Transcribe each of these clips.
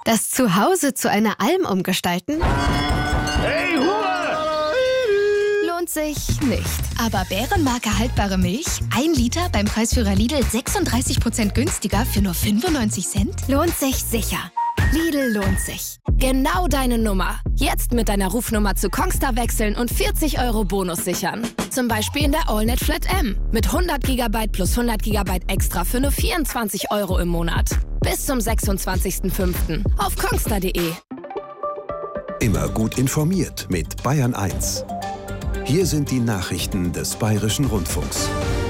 Das Zuhause zu einer Alm umgestalten? Hey, Ruhe! Lohnt sich nicht. Aber Bärenmarke haltbare Milch, 1 Liter beim Preisführer Lidl 36% günstiger für nur 95 Cent? Lohnt sich sicher. Lidl lohnt sich. Genau deine Nummer. Jetzt mit deiner Rufnummer zu Kongstar wechseln und 40 € Bonus sichern. Zum Beispiel in der AllNet Flat M. Mit 100 GB plus 100 GB extra für nur 24 € im Monat. Bis zum 26.05. auf kongstar.de. Immer gut informiert mit Bayern 1. Hier sind die Nachrichten des Bayerischen Rundfunks.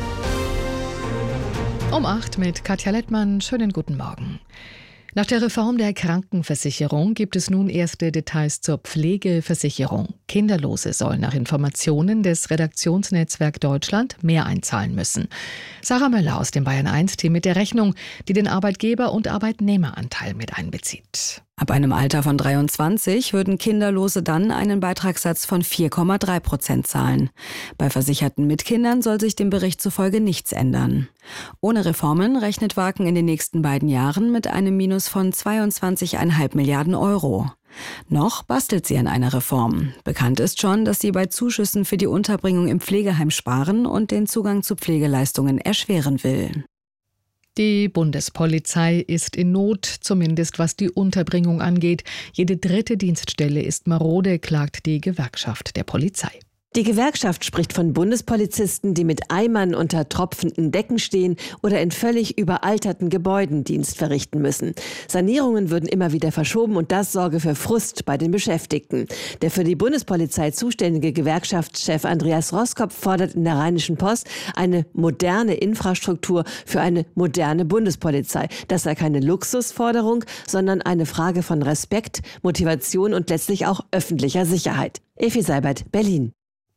Um 8 mit Katja Lettmann. Schönen guten Morgen. Nach der Reform der Krankenversicherung gibt es nun erste Details zur Pflegeversicherung. Kinderlose sollen nach Informationen des Redaktionsnetzwerk Deutschland mehr einzahlen müssen. Sarah Möller aus dem Bayern 1-Team mit der Rechnung, die den Arbeitgeber- und Arbeitnehmeranteil mit einbezieht. Ab einem Alter von 23 würden Kinderlose dann einen Beitragssatz von 4,3% zahlen. Bei Versicherten mit Kindern soll sich dem Bericht zufolge nichts ändern. Ohne Reformen rechnet Waken in den nächsten beiden Jahren mit einem Minus von 22,5 Milliarden €. Noch bastelt sie an einer Reform. Bekannt ist schon, dass sie bei Zuschüssen für die Unterbringung im Pflegeheim sparen und den Zugang zu Pflegeleistungen erschweren will. Die Bundespolizei ist in Not, zumindest was die Unterbringung angeht. Jede 3. Dienststelle ist marode, klagt die Gewerkschaft der Polizei. Die Gewerkschaft spricht von Bundespolizisten, die mit Eimern unter tropfenden Decken stehen oder in völlig überalterten Gebäuden Dienst verrichten müssen. Sanierungen würden immer wieder verschoben und das sorge für Frust bei den Beschäftigten. Der für die Bundespolizei zuständige Gewerkschaftschef Andreas Roskopf fordert in der Rheinischen Post eine moderne Infrastruktur für eine moderne Bundespolizei. Das sei keine Luxusforderung, sondern eine Frage von Respekt, Motivation und letztlich auch öffentlicher Sicherheit. Effi Seibert, Berlin.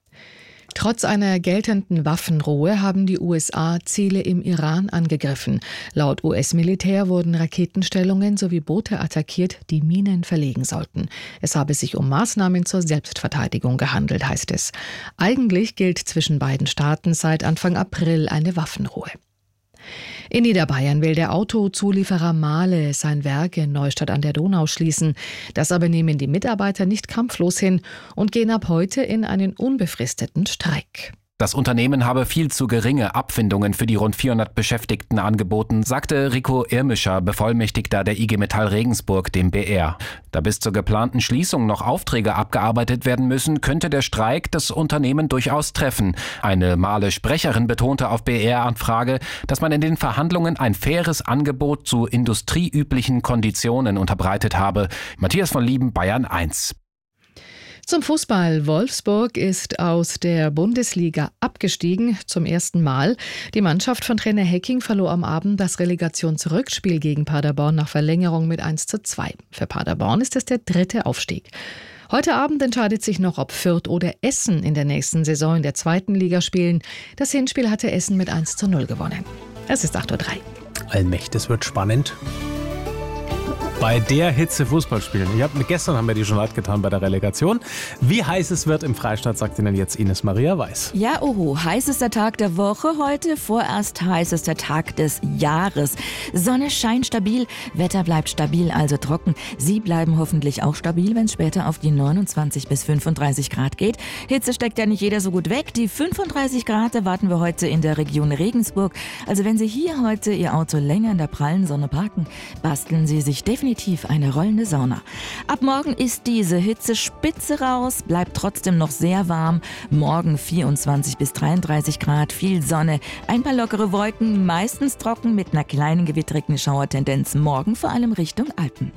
Trotz einer geltenden Waffenruhe haben die USA Ziele im Iran angegriffen. Laut US-Militär wurden Raketenstellungen sowie Boote attackiert, die Minen verlegen sollten. Es habe sich um Maßnahmen zur Selbstverteidigung gehandelt, heißt es. Eigentlich gilt zwischen beiden Staaten seit Anfang April eine Waffenruhe. In Niederbayern will der Autozulieferer Mahle sein Werk in Neustadt an der Donau schließen. Das aber nehmen die Mitarbeiter nicht kampflos hin und gehen ab heute in einen unbefristeten Streik. Das Unternehmen habe viel zu geringe Abfindungen für die rund 400 Beschäftigten angeboten, sagte Rico Irmischer, Bevollmächtigter der IG Metall Regensburg, dem BR. Da bis zur geplanten Schließung noch Aufträge abgearbeitet werden müssen, könnte der Streik das Unternehmen durchaus treffen. Eine Mahle-Sprecherin betonte auf BR-Anfrage, dass man in den Verhandlungen ein faires Angebot zu industrieüblichen Konditionen unterbreitet habe. Matthias von Lieben, Bayern 1. Zum Fußball. Wolfsburg ist aus der Bundesliga abgestiegen, zum ersten Mal. Die Mannschaft von Trainer Hecking verlor am Abend das Relegationsrückspiel gegen Paderborn nach Verlängerung mit 1:2. Für Paderborn ist es der 3. Aufstieg. Heute Abend entscheidet sich noch, ob Fürth oder Essen in der nächsten Saison in der 2. Liga spielen. Das Hinspiel hatte Essen mit 1:0 gewonnen. Es ist 8:03 Uhr. Allmächtig, es wird spannend. Bei der Hitze Fußball spielen. Gestern haben wir die schon leid getan bei der Relegation. Wie heiß es wird im Freistaat, sagt Ihnen jetzt Ines Maria Weiß. Ja, heißester Tag der Woche heute, vorerst heißester Tag des Jahres. Sonne scheint stabil, Wetter bleibt stabil, also trocken. Sie bleiben hoffentlich auch stabil, wenn es später auf die 29 bis 35 Grad geht. Hitze steckt ja nicht jeder so gut weg. Die 35 Grad erwarten wir heute in der Region Regensburg. Also wenn Sie hier heute Ihr Auto länger in der prallen Sonne parken, basteln Sie sich definitiv eine rollende Sauna. Ab morgen ist diese Hitzespitze raus, bleibt trotzdem noch sehr warm. Morgen 24 bis 33 Grad, viel Sonne, ein paar lockere Wolken, meistens trocken mit einer kleinen gewittrigen Schauertendenz. Morgen vor allem Richtung Alpen.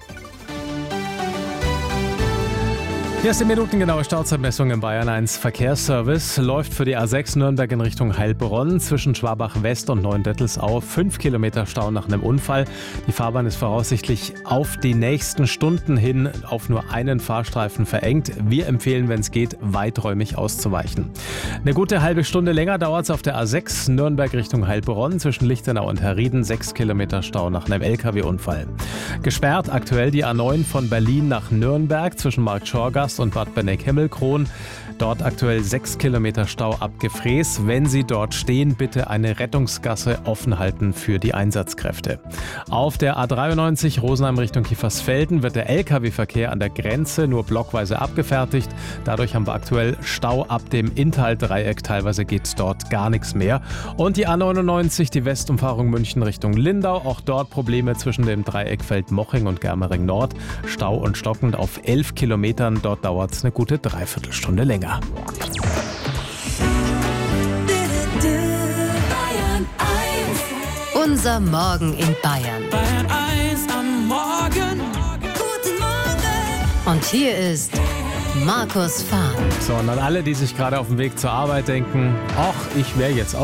Hier ist die minutengenaue Startzeitmessung im Bayern 1 Verkehrsservice. Läuft für die A6 Nürnberg in Richtung Heilbronn zwischen Schwabach West und Neuendettelsau 5 Kilometer Stau nach einem Unfall. Die Fahrbahn ist voraussichtlich auf die nächsten Stunden hin auf nur einen Fahrstreifen verengt. Wir empfehlen, wenn es geht, weiträumig auszuweichen. Eine gute halbe Stunde länger dauert es auf der A6 Nürnberg Richtung Heilbronn zwischen Lichtenau und Herrieden. 6 Kilometer Stau nach einem LKW-Unfall. Gesperrt aktuell die A9 von Berlin nach Nürnberg zwischen Marktschorgast Neustadt-Neuperlast und Bad Benneck-Himmelkron. Dort aktuell 6 Kilometer Stau ab Gefrees. Wenn Sie dort stehen, bitte eine Rettungsgasse offen halten für die Einsatzkräfte. Auf der A93 Rosenheim Richtung Kiefersfelden wird der Lkw-Verkehr an der Grenze nur blockweise abgefertigt. Dadurch haben wir aktuell Stau ab dem Inntal-Dreieck. Teilweise geht dort gar nichts mehr. Und die A99, die Westumfahrung München Richtung Lindau. Auch dort Probleme zwischen dem Dreieck Feldmoching und Germering Nord. Stau und stockend auf 11 Kilometern. Dort dauert es eine gute Dreiviertelstunde länger. Unser Morgen in Bayern. Bayern 1 am Morgen. Guten Morgen. Und hier ist Markus Fahren. So, und an alle, die sich gerade auf dem Weg zur Arbeit denken, ach, ich wäre jetzt auch